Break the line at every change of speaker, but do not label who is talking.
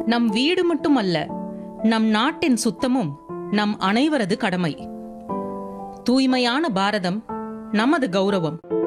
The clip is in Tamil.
நம் வீடு மட்டுமல்ல, நம் நாட்டின் சுத்தமும் நம் அனைவரது கடமை. தூய்மையான பாரதம் நமது கௌரவம்.